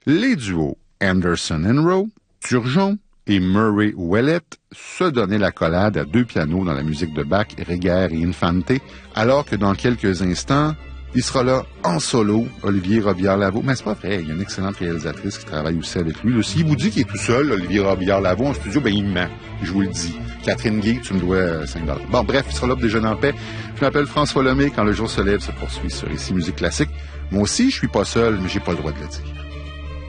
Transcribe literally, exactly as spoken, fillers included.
Les duos Anderson and Rowe, Turgeon et Murray Ouellet se donnaient la collade à deux pianos dans la musique de Bach, Reger et Infante, alors que dans quelques instants, il sera là en solo, Olivier Robillard-Lavaux. Mais c'est pas vrai, il y a une excellente réalisatrice qui travaille aussi avec lui. Là, s'il vous dit qu'il est tout seul, Olivier Robillard-Lavaux, en studio, ben il ment, je vous le dis. Catherine Guy, tu me dois cinq dollars. Bon, bref, il sera là pour déjeuner en paix. Je m'appelle François Lemay. Quand le jour se lève, se poursuit sur Ici Musique Classique. Moi aussi, je suis pas seul, mais j'ai pas le droit de le dire.